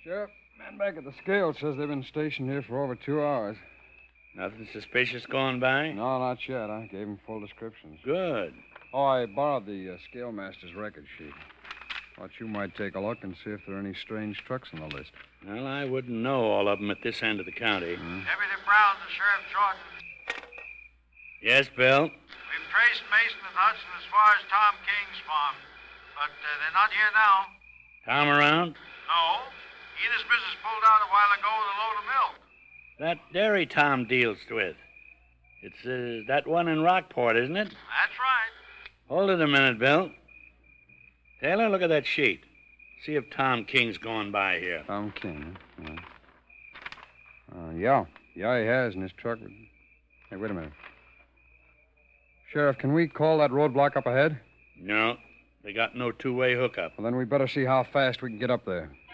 Sheriff, man back at the scale says they've been stationed here for over 2 hours. Nothing suspicious going by? No, not yet. I gave him full descriptions. Good. Oh, I borrowed the scale master's record sheet. Thought you might take a look and see if there are any strange trucks on the list. Well, I wouldn't know all of them at this end of the county. Deputy Brown to Sheriff Jordan. Yes, Bill? We've traced Mason and Hudson as far as Tom King's farm, but they're not here now. Tom around? No. He and his missus pulled out a while ago with a load of milk. That dairy Tom deals with. It's that one in Rockport, isn't it? That's right. Hold it a minute, Bill. Taylor, look at that sheet. See if Tom King's gone by here. Tom King, huh? Yeah. Yeah, he has in his truck. Hey, wait a minute. Sheriff, can we call that roadblock up ahead? No. They got no two-way hookup. Well, then we better see how fast we can get up there.